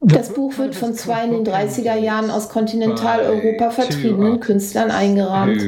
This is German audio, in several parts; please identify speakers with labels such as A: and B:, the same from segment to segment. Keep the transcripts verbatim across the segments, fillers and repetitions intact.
A: Das Buch wird von zwei in den dreißiger Jahren aus Kontinentaleuropa vertriebenen Künstlern eingerahmt.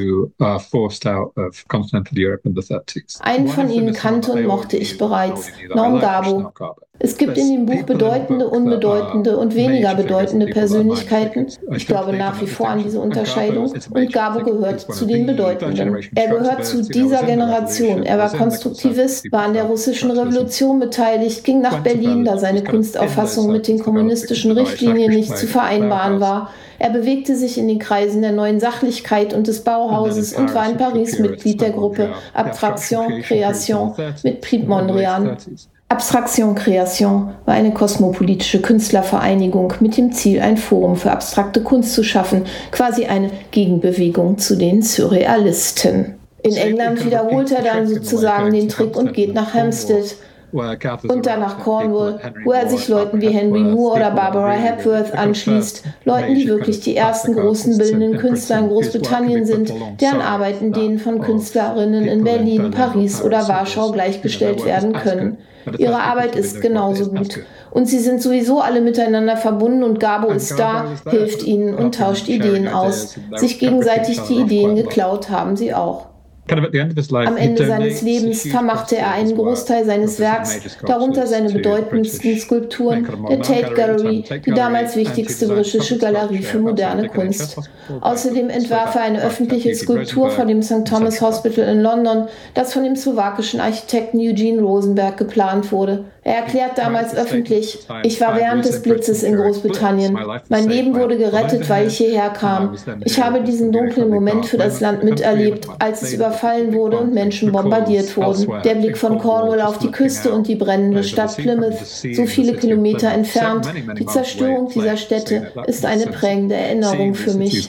A: Einen von ihnen kannte und mochte ich bereits, Norm Gabo. Es gibt in dem Buch bedeutende, unbedeutende und weniger bedeutende Persönlichkeiten. Ich glaube nach wie vor an diese Unterscheidung. Und Gabo gehört zu den Bedeutenden. Er gehört zu dieser Generation. Er war Konstruktivist, war an der russischen Revolution beteiligt, ging nach Berlin, da seine Kunstauffassung mit den kommunistischen Richtlinien nicht zu vereinbaren war. Er bewegte sich in den Kreisen der neuen Sachlichkeit und des Bauhauses und war in Paris Mitglied der Gruppe Abstraction Création mit Prix Mondrian. Abstraction Création war eine kosmopolitische Künstlervereinigung mit dem Ziel, ein Forum für abstrakte Kunst zu schaffen, quasi eine Gegenbewegung zu den Surrealisten. In England wiederholt er dann sozusagen den Trick und geht nach Hampstead und dann nach Cornwall, wo er sich Leuten wie Henry Moore oder Barbara Hepworth anschließt, Leuten, die wirklich die ersten großen bildenden Künstler in Großbritannien sind, deren Arbeiten denen von Künstlerinnen in Berlin, Paris oder Warschau gleichgestellt werden können. Ihre Arbeit ist genauso gut. Und sie sind sowieso alle miteinander verbunden und Gabo ist da, hilft ihnen und tauscht Ideen aus. Sich gegenseitig die Ideen geklaut haben sie auch. Am Ende seines Lebens vermachte er einen Großteil seines Werks, darunter seine bedeutendsten Skulpturen, der Tate Gallery, die damals wichtigste britische Galerie für moderne Kunst. Außerdem entwarf er eine öffentliche Skulptur vor dem Sankt Thomas Hospital in London, das von dem slowakischen Architekten Eugene Rosenberg geplant wurde. Er erklärt damals öffentlich: Ich war während des Blitzes in Großbritannien. Mein Leben wurde gerettet, weil ich hierher kam. Ich habe diesen dunklen Moment für das Land miterlebt, als es überfallen wurde und Menschen bombardiert wurden. Der Blick von Cornwall auf die Küste und die brennende Stadt Plymouth, so viele Kilometer entfernt, die Zerstörung dieser Städte ist eine prägende Erinnerung für mich.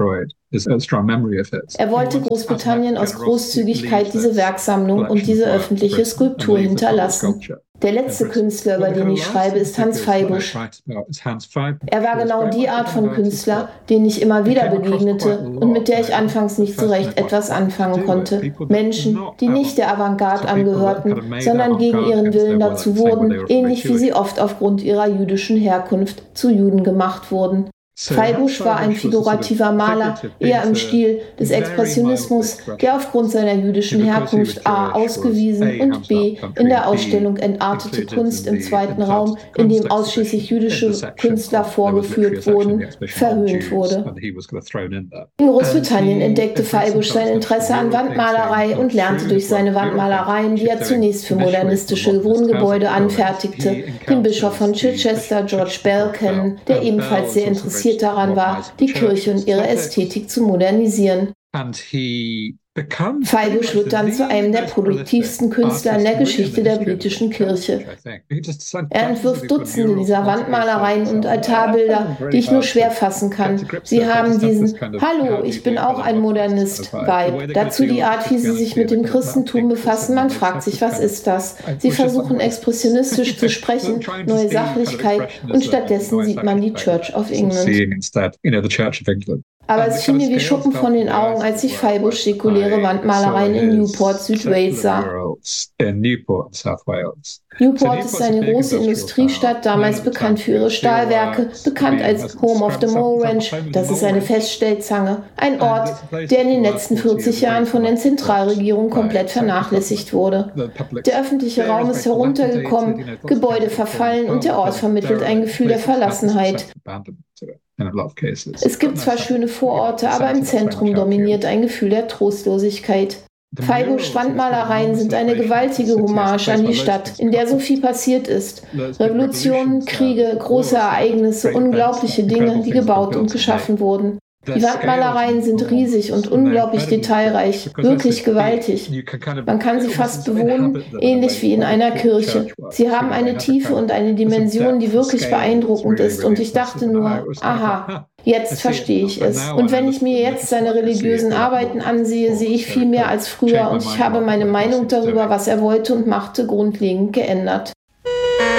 A: Er wollte Großbritannien aus Großzügigkeit diese Werksammlung und diese öffentliche Skulptur hinterlassen. Der letzte Künstler, über den ich schreibe, ist Hans Feibusch. Er war genau die Art von Künstler, denen ich immer wieder begegnete und mit der ich anfangs nicht so recht etwas anfangen konnte. Menschen, die nicht der Avantgarde angehörten, sondern gegen ihren Willen dazu wurden, ähnlich wie sie oft aufgrund ihrer jüdischen Herkunft zu Juden gemacht wurden. Feibusch war ein figurativer Maler, eher im Stil des Expressionismus, der aufgrund seiner jüdischen Herkunft a. ausgewiesen und b. in der Ausstellung Entartete Kunst im zweiten Raum, in dem ausschließlich jüdische Künstler vorgeführt wurden, verhöhnt wurde. In Großbritannien entdeckte Feibusch sein Interesse an Wandmalerei und lernte durch seine Wandmalereien, die er zunächst für modernistische Wohngebäude anfertigte, den Bischof von Chichester, George Bell, kennen, der ebenfalls sehr interessiert daran war, die Kirche und ihre Ästhetik zu modernisieren. Feibusch wird dann zu einem der produktivsten Künstler in der Geschichte der britischen Kirche. Er entwirft Dutzende dieser Wandmalereien und Altarbilder, die ich nur schwer fassen kann. Sie haben diesen „Hallo, ich bin auch ein Modernist"-Vibe. Dazu die Art, wie sie sich mit dem Christentum befassen. Man fragt sich, was ist das? Sie versuchen expressionistisch zu sprechen, neue Sachlichkeit, und stattdessen sieht man die Church of England. Aber es fiel mir wie Schuppen von den Augen, als ich Feibusch säkuläre Wandmalereien in Newport, Südwales sah. Newport ist eine große Industriestadt, damals bekannt für ihre Stahlwerke, bekannt als Home of the Mole Ranch, das ist eine Feststellzange, ein Ort, der in den letzten vierzig Jahren von der Zentralregierung komplett vernachlässigt wurde. Der öffentliche Raum ist heruntergekommen, Gebäude verfallen und der Ort vermittelt ein Gefühl der Verlassenheit. Es gibt zwar schöne Vororte, aber im Zentrum dominiert ein Gefühl der Trostlosigkeit. Feibuschs Wandmalereien sind eine gewaltige Hommage an die Stadt, in der so viel passiert ist. Revolutionen, Kriege, große Ereignisse, unglaubliche Dinge, die gebaut und geschaffen wurden. Die Wandmalereien sind riesig und unglaublich detailreich, wirklich gewaltig. Man kann sie fast bewohnen, ähnlich wie in einer Kirche. Sie haben eine Tiefe und eine Dimension, die wirklich beeindruckend ist. Und ich dachte nur, aha, jetzt verstehe ich es. Und wenn ich mir jetzt seine religiösen Arbeiten ansehe, sehe ich viel mehr als früher und ich habe meine Meinung darüber, was er wollte und machte, grundlegend geändert.